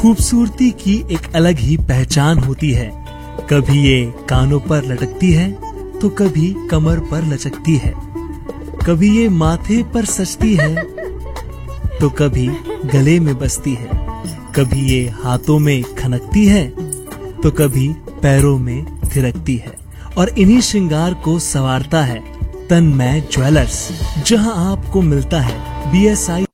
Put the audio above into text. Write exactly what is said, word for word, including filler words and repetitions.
खूबसूरती की एक अलग ही पहचान होती है। कभी ये कानों पर लटकती है तो कभी कमर पर लचकती है, कभी ये माथे पर सजती है तो कभी गले में बसती है, कभी ये हाथों में खनकती है तो कभी पैरों में थिरकती है। और इन्हीं श्रृंगार को संवारता है तन्मय ज्वेलर्स, जहां आपको मिलता है बी एस आई